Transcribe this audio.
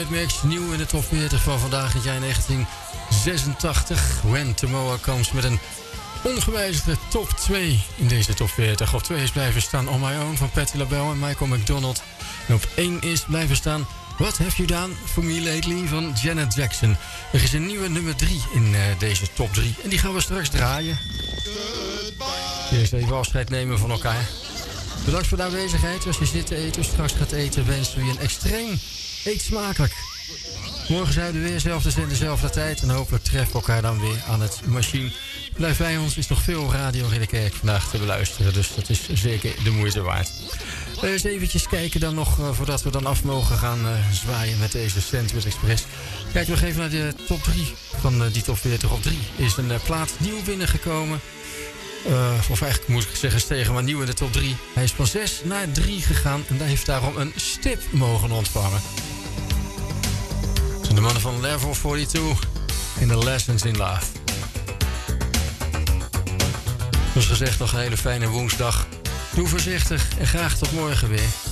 Nightmix, nieuw in de top 40 van vandaag, het jaar 1986. When Tomorrow Comes met een ongewijzigde top 2 in deze top 40. Op 2 is blijven staan On My Own van Patti LaBelle en Michael McDonald. En op 1 is blijven staan What Have You Done For Me Lately van Janet Jackson. Er is een nieuwe nummer 3 in deze top 3 en die gaan we straks draaien. Eerst even afscheid nemen van elkaar. Bedankt voor de aanwezigheid. Als je zit te eten of straks gaat eten, wensen we je een extreem eet smakelijk. Morgen zijn we weer, zelfde zin, dezelfde tijd. En hopelijk treffen we elkaar dan weer aan het machine. Blijf bij ons, is nog veel Radio Ridderkerk vandaag te beluisteren. Dus dat is zeker de moeite waard. Eens eventjes kijken dan nog, voordat we dan af mogen gaan zwaaien met deze Sandwich Express. Kijk nog even naar de top 3 van die top 40. Op 3 is een plaat nieuw binnengekomen. Of eigenlijk moet ik zeggen stegen, maar nieuw in de top 3. Hij is van 6 naar 3 gegaan en hij heeft daarom een stip mogen ontvangen. Het zijn de mannen van Level 42 in The Lessons in Love. Zoals gezegd, nog een hele fijne woensdag. Doe voorzichtig en graag tot morgen weer.